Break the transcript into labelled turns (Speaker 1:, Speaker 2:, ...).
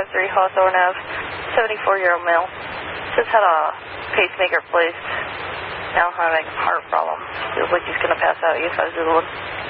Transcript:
Speaker 1: 3 Hawthorne Ave, 74-year-old male. Just had a pacemaker placed. Now having heart problems. Feels like he's going to pass out. EF501.